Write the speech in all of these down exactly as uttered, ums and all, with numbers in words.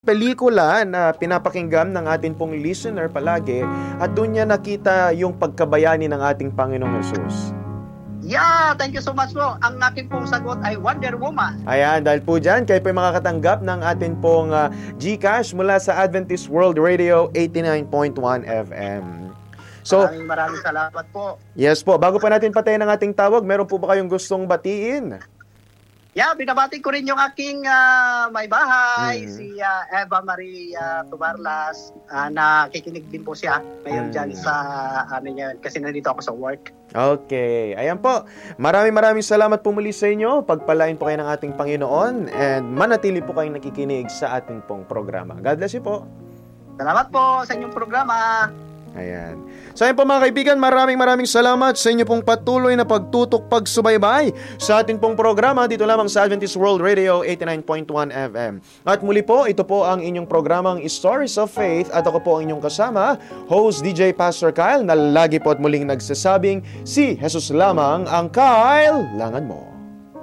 pelikula na pinapakinggan ng atin pong listener palagi at doon niya nakita yung pagkabayani ng ating Panginoong Hesus? Yeah, thank you so much po. Ang aking pong sagot ay Wonder Woman. Ayan, dahil po dyan, kayo po yung makakatanggap ng atin pong uh, GCash mula sa Adventist World Radio eighty-nine point one F M. So, maraming maraming salamat po. Yes po, bago pa natin patayin ang ating tawag, meron po ba kayong gustong batiin? Yeah, binabati ko rin yung aking uh, may bahay, Mm. si uh, Eva Maria Tubarlas, uh, nakikinig din po siya ngayon Mm. dyan sa ano niya, kasi nandito ako sa work. Okay, ayan po. Maraming maraming salamat po muli sa inyo. Pagpalain po kayo ng ating Panginoon and manatili po kayong nakikinig sa ating pong programa. God bless you po. Salamat po sa inyong programa. Ayan. So ayun po mga kaibigan, maraming maraming salamat sa inyo pong patuloy na pagtutok, pagsubaybay sa ating pong programa dito lamang sa Adventist World Radio eighty-nine point one F M. At muli po, ito po ang inyong programang Stories of Faith at ako po ang inyong kasama, host D J Pastor Kyle, na lagi po at muling nagsasabing, si Jesus lamang ang kailangan mo.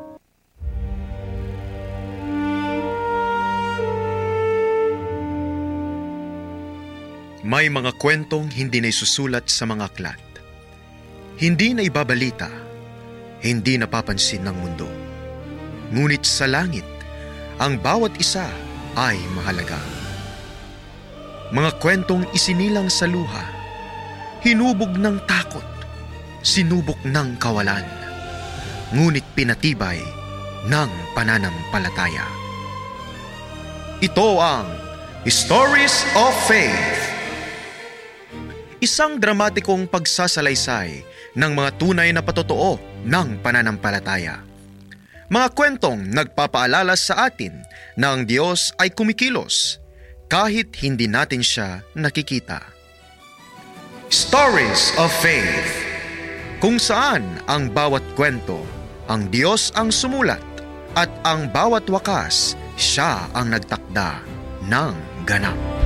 May mga kwentong hindi na isusulat sa mga aklat. Hindi na ibabalita, hindi napapansin ng mundo. Ngunit sa langit, ang bawat isa ay mahalaga. Mga kwentong isinilang sa luha, hinubog ng takot, sinubok ng kawalan, ngunit pinatibay ng pananampalataya. Ito ang Stories of Faith. Isang dramatikong pagsasalaysay ng mga tunay na patotoo ng pananampalataya. Mga kwentong nagpapaalala sa atin na ang Diyos ay kumikilos kahit hindi natin siya nakikita. Stories of Faith, kung saan ang bawat kwento, ang Diyos ang sumulat at ang bawat wakas, siya ang nagtakda ng ganap.